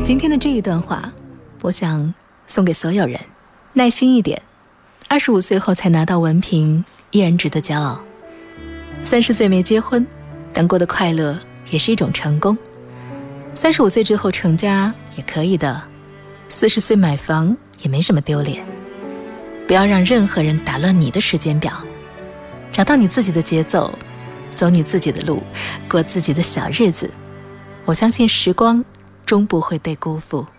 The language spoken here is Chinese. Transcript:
今天的这一段话，我想送给所有人，耐心一点，25岁后才拿到文凭，依然值得骄傲。30岁没结婚，但过得快乐也是一种成功。35岁之后成家也可以的，40岁买房也没什么丢脸。不要让任何人打乱你的时间表，找到你自己的节奏，走你自己的路，过自己的小日子。我相信时光终不会被辜负。